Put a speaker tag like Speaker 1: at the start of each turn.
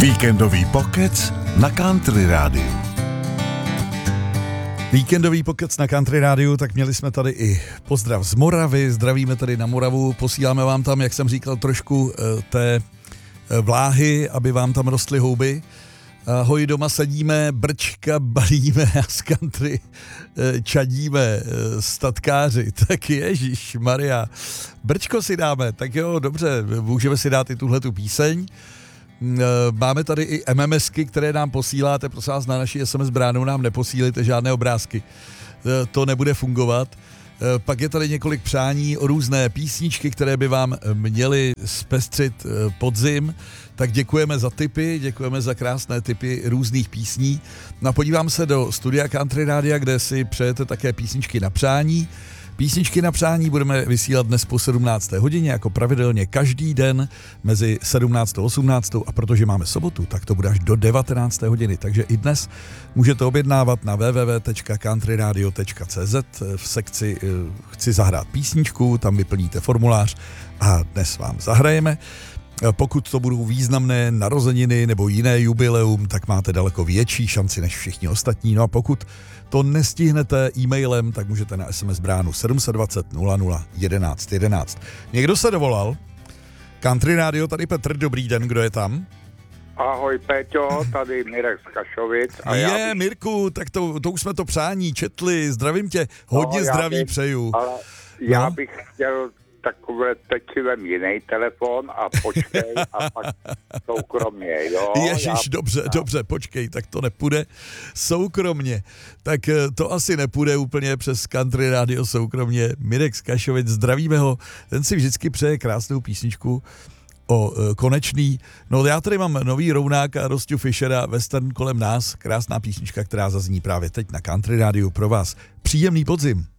Speaker 1: Víkendový pokec na Country Rádiu.
Speaker 2: Víkendový pokec na Country Rádiu, tak měli jsme tady i pozdrav z Moravy, zdravíme tady na Moravu, posíláme vám tam, jak jsem říkal, trošku té vláhy, aby vám tam rostly houby. Ahoj, doma sadíme, brčka balíme a z country čadíme statkáři. Tak Ježíš Maria, brčko si dáme, tak jo, dobře, můžeme si dát i tuhletu píseň. Máme tady i MMSky, které nám posíláte, prosím vás, na naši SMS bránu nám neposílejte žádné obrázky. To nebude fungovat. Pak je tady několik přání o různé písničky, které by vám měly zpestřit podzim. Tak děkujeme za tipy, děkujeme za krásné tipy různých písní. No a podívám se do studia Country Rádia, kde si přejete také písničky na přání. Písničky na přání budeme vysílat dnes po 17. hodině, jako pravidelně každý den mezi 17. a 18. a protože máme sobotu, tak to bude až do 19. hodiny. Takže i dnes můžete objednávat na www.countryradio.cz v sekci Chci zahrát písničku, tam vyplníte formulář a dnes vám zahrajeme. Pokud to budou významné narozeniny nebo jiné jubileum, tak máte daleko větší šanci než všichni ostatní. No a pokud to nestihnete e-mailem, tak můžete na SMS bránu 720 00 11 11. Někdo se dovolal? Country Radio, tady Petr, dobrý den, kdo je tam?
Speaker 3: Ahoj Péťo, tady Mirek z Kašovic.
Speaker 2: Mirku, tak to už jsme to přání četli, zdravím tě, hodně zdraví přeju.
Speaker 3: Ale já bych chtěl takové, teď si vem jiný telefon a počkej a pak soukromně, jo?
Speaker 2: Ježiš, dobře, počkej, tak to nepůjde soukromně. Tak to asi nepůjde úplně přes Country Radio soukromně. Mirek z Kašovic, zdravíme ho, ten si vždycky přeje krásnou písničku o Konečný. No já tady mám nový Rounák a Rosťu Fischera, Western kolem nás, krásná písnička, která zazní právě teď na Country Radio pro vás. Příjemný podzim.